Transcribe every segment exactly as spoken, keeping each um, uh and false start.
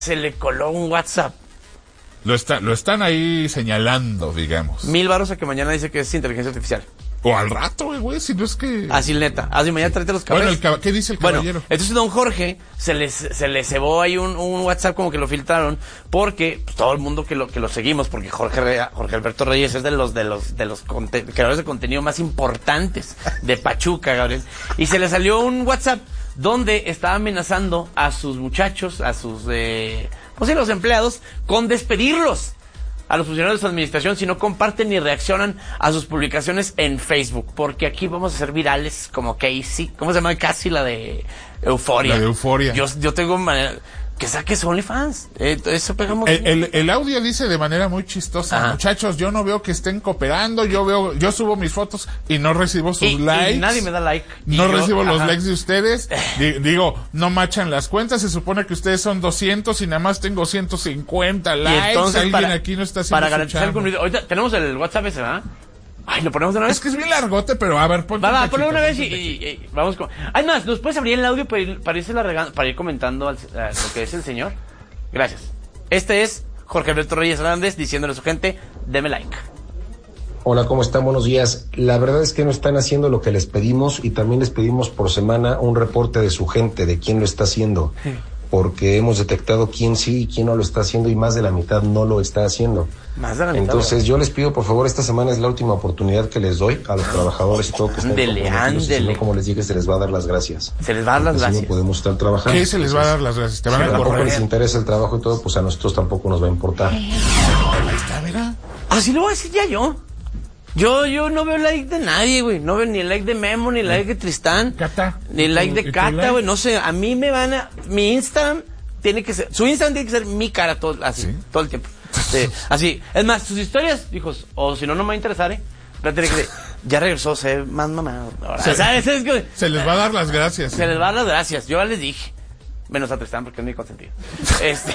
se le coló un WhatsApp. Lo, está, lo están ahí señalando, digamos. Mil varos a que mañana dice que es inteligencia artificial. O al rato, güey, si no es que... Así neta. Así mañana tráete los cabellos. Bueno, el, ¿qué dice el caballero? Bueno, entonces don Jorge se les se le cebó ahí un, un WhatsApp como que lo filtraron porque pues, todo el mundo que lo que lo seguimos, porque Jorge Jorge Alberto Reyes es de los de los de los conte- creadores de contenido más importantes de Pachuca, Gabriel. Y se le salió un WhatsApp donde estaba amenazando a sus muchachos, a sus eh, pues sí, los empleados con despedirlos. A los funcionarios de su administración si no comparten ni reaccionan a sus publicaciones en Facebook, porque aquí vamos a ser virales como Casey, ¿cómo se llama? Casi la de Euforia. La de Euforia. Yo, yo tengo manera que saques OnlyFans. Eh, eso pegamos. El, el, el audio dice de manera muy chistosa, Ajá. muchachos, yo no veo que estén cooperando, yo veo, yo subo mis fotos y no recibo sus y, likes. Y nadie me da like. No yo, recibo ajá. los likes de ustedes. D- digo, no machan las cuentas, se supone que ustedes son doscientos y nada más tengo ciento cincuenta likes. Y entonces, Alguien para, aquí no está haciendo para su garantizar el chamba. contenido. Ahorita tenemos el WhatsApp ese, ¿verdad? Ay, ¿lo ponemos de una vez? Es que es bien largote, pero a ver, ponte Va, va, un ponlo cachito, una vez y, ponte un y- y vamos con... Además, ¿nos puedes abrir el audio para ir, para irse la regando, para ir comentando al- a lo que es el señor? Gracias. Este es Jorge Alberto Reyes Hernández diciéndole a su gente, deme like. Hola, ¿cómo están? Buenos días. La verdad es que no están haciendo lo que les pedimos y también les pedimos por semana un reporte de su gente, de quién lo está haciendo, porque hemos detectado quién sí y quién no lo está haciendo y más de la mitad no lo está haciendo. Más de la mitad. Entonces yo les pido, por favor, esta semana es la última oportunidad que les doy a los trabajadores y todo que estén Ándele, comprometidos, y si ándele. no, como les dije, se les va a dar las gracias. Se les va a dar las Porque si gracias. no podemos estar trabajando. ¿Qué se les va a dar las gracias? Te van Si a tampoco les correr. interesa el trabajo y todo, pues a nosotros tampoco nos va a importar. Ahí está, ¿verdad? Así lo voy a decir ya yo. Yo, yo no veo like de nadie, güey. No veo ni el like de Memo, ni el like de Tristán. Cata. Ni el like ¿Y tu- y de tu Cata, like? güey. No sé, a mí me van a... Mi Instagram tiene que ser... Su Instagram tiene que ser mi cara todo, así, ¿Sí? todo el tiempo. Sí, así. Es más, sus historias, hijos, o si no, no me va a interesar, ¿eh? Pero tiene que ser... Ya regresó, se ve más mamado. Ahora, Se- ¿sabes? Es que Se les va a dar las gracias. se les va a dar las gracias. Yo ya les dije. Menos a Tristán porque es mi consentido. Este...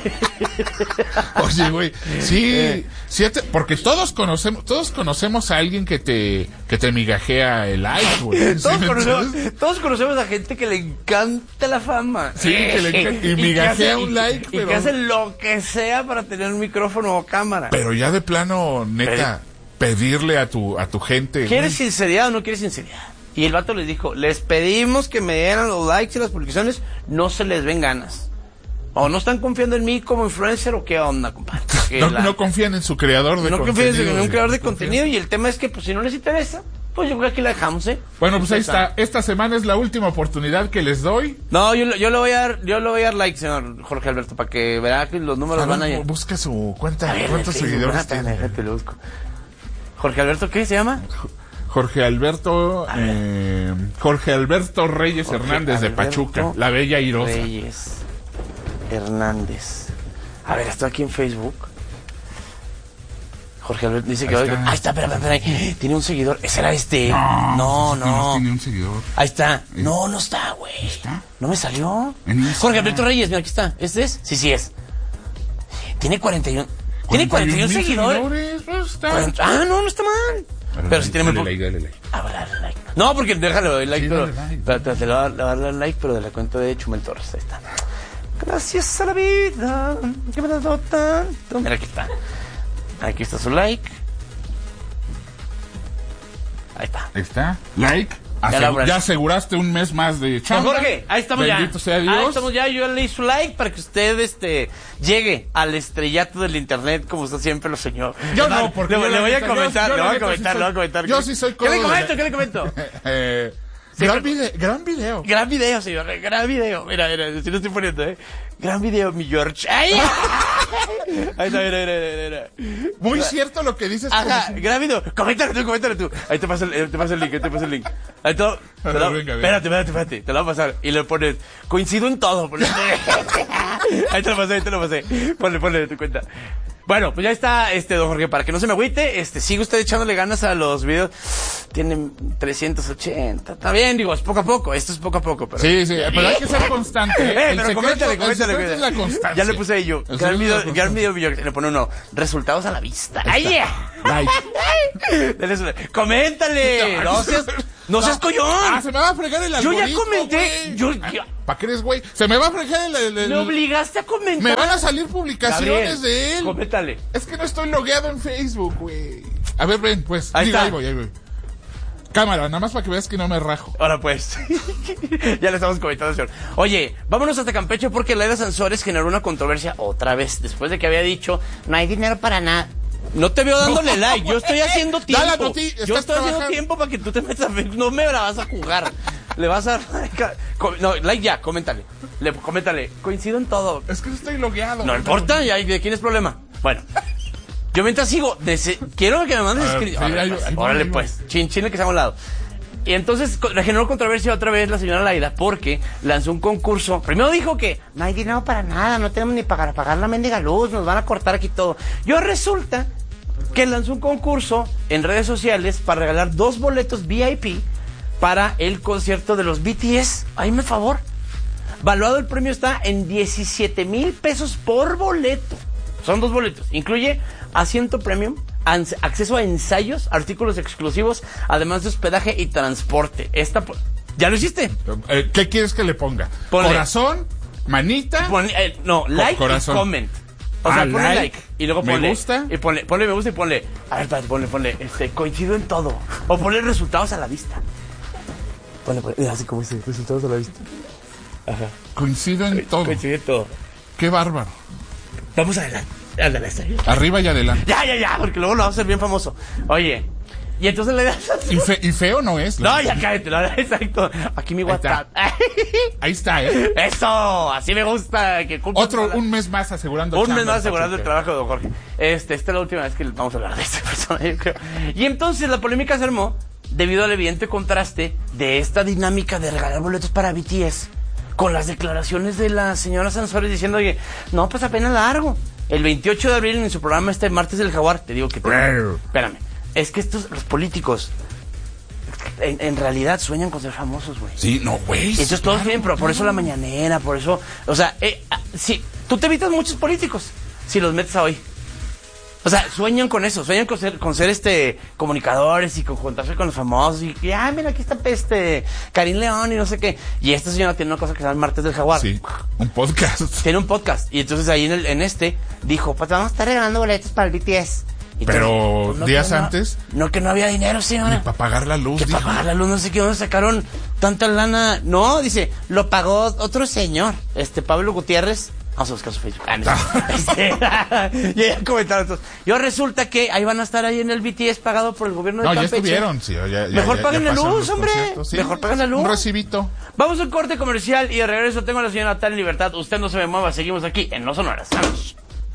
Oye, güey, sí, sí te- porque todos conocemos, todos conocemos a alguien que te, que te migajea el like, güey. ¿Sí Todos me conocemos, entiendes? todos conocemos a gente que le encanta la fama. Sí, que le encanta- y que migajea hace- un y- like, Y pero- que hace lo que sea para tener un micrófono o cámara. Pero ya de plano, neta, pedirle a tu, a tu gente. ¿Quieres güey, sinceridad o no quieres sinceridad? Y el vato les dijo, les pedimos que me dieran los likes y las publicaciones, no se les ven ganas. O no están confiando en mí como influencer o qué onda, compadre. Que no, la- no confían en su creador de no contenido. confían en un creador de confían. contenido y el tema es que pues si no les interesa, pues yo creo que aquí la dejamos, ¿eh? Bueno, pues ahí está. Esta semana es la última oportunidad que les doy. No, yo, yo le voy a dar, yo le voy a dar like, señor Jorge Alberto, para que verá que los números A ver, van a... busca su cuenta. A ver, ¿Cuántos en Facebook, seguidores espérame, tiene? déjate lo busco. Jorge Alberto, ¿qué se llama? Jorge Alberto, eh, Jorge Alberto Reyes Jorge Hernández de Alberto Pachuca, la bella irosa. Reyes Hernández. A ver, estoy aquí en Facebook. Jorge Alberto dice que... Ahí Ahí está. está, espera, espera, espera. Tiene un seguidor. ¿Ese era este? No, pues es que nomás no. tiene un seguidor. Ahí está. No, no está, güey. ¿Está? ¿No me salió? En Instagram. Jorge Alberto Reyes, mira, aquí está. ¿Este es? Sí, sí es. Tiene cuarenta y uno. Tiene cuarenta y uno mil seguidores. pues está. cuarenta Ah, no, no está mal. Pero si tiene muy Dale poco. like, dale like. Ah, voy a darle like. No, porque déjale doy like, Sí, pero. dale like. Pero te, te le voy a dar- le voy a dar like, pero de la cuenta de Chumel Torres. Ahí está. Gracias a la vida que me ha dado tanto. Mira, aquí está. Aquí está su like. Ahí está. Ahí está. Like. Ya Asegu- la abrazé. ya aseguraste un mes más de Don chamba. Jorge, ahí estamos Bendito ya. sea Dios. Ahí estamos ya. Yo le di su like para que usted este llegue al estrellato del internet como usted siempre lo soñó. Yo Es más, no, porque le, yo le la voy a neta, yo- comentar, yo le la voy a neta sí comentar, soy- le voy a comentar. yo sí soy ¿Qué le codo de comento? la- ¿Qué le comento? eh, gran, video, gran video. Gran video, señor, gran video. Mira, mira, si lo estoy poniendo, ¿eh? Gran video, mi George. ¡Ay! Ahí está, mira, mira, mira, mira. Muy cierto lo que dices. Ajá, como si- gran video. Coméntalo tú, coméntalo tú. Ahí te paso el, eh, te paso el link, ahí te paso el link. Ahí te, lo- te lo- Venga, venga. espérate, espérate, espérate. Te lo voy a pasar. Y le pones, coincido en todo. Ponle. Ahí te lo pasé, ahí te lo pasé. Ponle, ponle de tu cuenta. Bueno, pues ya está, este, don Jorge, para que no se me agüite, este, sigue usted echándole ganas a los videos. Tienen trescientos ochenta. Está bien, digo, es poco a poco. Esto es poco a poco, pero. Sí, sí, pero hay que ser constante. Eh, El pero secreto- coméntale, el coméntale, secreto es la constancia. Ya le puse ahí yo. El Gran secreto es la video, constancia. gran video, video. Le pone uno. Resultados a la vista. ¡Ay, yeah! Like. Dale su- Coméntale. No seas, no seas collón. Ah, se me va a fregar el Yo ya algoritmo, comenté, güey. yo, ya- ¿Para qué eres güey? Se me va a fregar el... el, el Me obligaste a comentar. me van a salir publicaciones Gabriel, de él. Coméntale. Es que no estoy logueado en Facebook, güey. A ver, ven, pues. Ahí Diga, está. ahí voy, ahí voy. Cámara, nada más para que veas que no me rajo. Ahora pues, ya le estamos comentando, señor. Oye, vámonos hasta Campeche porque Laida Sansores generó una controversia otra vez, después de que había dicho, no hay dinero para nada. No te veo dándole No. like, yo estoy haciendo tiempo. Dale, Toti, yo estás estoy haciendo trabajando. tiempo para que tú te metas a Facebook. No me la vas a jugar. Le vas a... No, like ya, coméntale. Le, coméntale, coincido en todo. Es que no estoy logueado. No importa, ya, ¿de quién es problema? Bueno, yo mientras sigo, dese- quiero que me mandes A ver, escrito. sí, Órale, ahí- pues, ahí va, órale, ahí va. pues, chin, chin, el que se ha lado. Y entonces co- generó controversia otra vez la señora Laida porque lanzó un concurso. Primero dijo que no hay dinero para nada, no tenemos ni para pagar la mendiga luz, nos van a cortar aquí todo. Y ahora resulta que lanzó un concurso en redes sociales para regalar dos boletos V I P para el concierto de los B T S. Hazme favor. Valuado el premio está en diecisiete mil pesos por boleto. Son dos boletos. Incluye asiento premium, ans- acceso a ensayos, artículos exclusivos, además de hospedaje y transporte. Esta, po- ¿ya lo hiciste? Eh, ¿Qué quieres que le ponga? Ponle. Corazón, manita. Pon- eh, no, like corazón. y comment. O Ah, sea, ponle like, like, y luego me ponle gusta. y ponle, ponle me gusta y ponle, a ver, espérate, ponle, ponle, este, coincido en todo. O ponle resultados a la vista. Ponle, ponle, así como dice, resultados a la vista. Ajá. Coincido en todo. Coincido en todo. Qué bárbaro. Vamos adelante. Ándale, está bien. Arriba y adelante. Ya, ya, ya, porque luego lo vamos a hacer bien famoso. Oye, y entonces le das... Y, fe- y feo no es. No, ya cállate, no, exacto. Aquí mi Ahí está. WhatsApp. Ahí está, ¿eh? Eso, así me gusta. Que culpa Otro, toda la- un mes más asegurando Un chamba, mes más asegurando el Pachuca. trabajo de don Jorge. Este, esta es la última vez que vamos a hablar de esta persona, yo creo. Y entonces la polémica se armó debido al evidente contraste de esta dinámica de regalar boletos para B T S con las declaraciones de la señora Sansores diciendo, oye, no, pues apenas largo. El veintiocho de abril en su programa este Martes del Jaguar, te digo que... Te, espérame, es que estos, los políticos, en, en realidad sueñan con ser famosos, güey. Sí, no, güey. Y entonces todos claro. tienen, pero por eso la mañanera, por eso, o sea, eh, ah, si tú te evitas muchos políticos si los metes a hoy. O sea, sueñan con eso, sueñan con ser, con ser este comunicadores y con juntarse con los famosos y que, ah, mira, aquí está este Karim León y no sé qué. Y esta señora tiene una cosa que se llama el Martes del Jaguar. Sí, un podcast. Tiene un podcast. Y entonces ahí en, el, en este dijo, pues vamos a estar regalando boletos para el B T S. Y Pero entonces, días que no- antes- No, que no había dinero, Ni señora. para pagar la luz. Que dijo. para pagar la luz, no sé qué, ¿dónde sacaron tanta lana? No, dice, lo pagó otro señor, este Pablo Gutiérrez. Vamos a buscar su Facebook. Ah, no. Este, y ella comentaron estos. Y ahora resulta que ahí van a estar ahí en el B T S pagado por el gobierno de No, ya Campeche. estuvieron. Sí, ya, ya, Mejor ya- paguen ya la pasan luz, los hombre. conciertos, sí. Mejor paguen la luz. Un recibito. Vamos a un corte comercial y de regreso tengo a la señora Natalia Libertad. Usted no se me mueva, seguimos aquí en No Sonoras. Vamos.